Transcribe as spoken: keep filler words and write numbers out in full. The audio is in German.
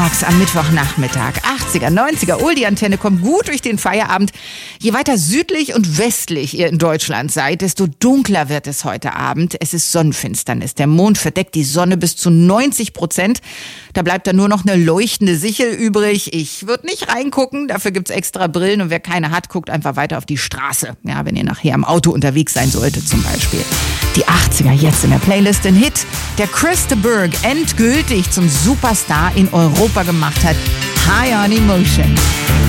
Max am Mittwochnachmittag. achtziger, neunziger, Oldie-Antenne kommt gut durch den Feierabend. Je weiter südlich und westlich ihr in Deutschland seid, desto dunkler wird es heute Abend. Es ist Sonnenfinsternis. Der Mond verdeckt die Sonne bis zu neunzig Prozent. Da bleibt dann nur noch eine leuchtende Sichel übrig. Ich würde nicht reingucken, dafür gibt's extra Brillen. Und wer keine hat, guckt einfach weiter auf die Straße. Ja, wenn ihr nachher im Auto unterwegs sein solltet zum Beispiel. Die achtziger jetzt in der Playlist. Ein Hit, der Chris de Burgh endgültig zum Superstar in Europa gemacht hat. High on Emotion.